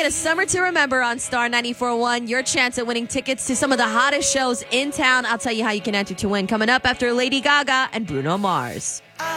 to Summer to Remember on Star 94.1. Your chance at winning tickets to some of the hottest shows in town. I'll tell you how you can enter to win coming up after Lady Gaga and Bruno Mars.